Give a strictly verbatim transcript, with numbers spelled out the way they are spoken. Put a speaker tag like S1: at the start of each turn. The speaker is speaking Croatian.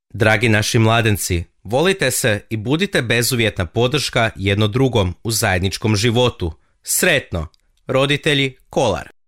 S1: Dragi naši mladenci, volite se i budite bezuvjetna podrška jedno drugom u zajedničkom životu. Sretno! Roditelji Kolar.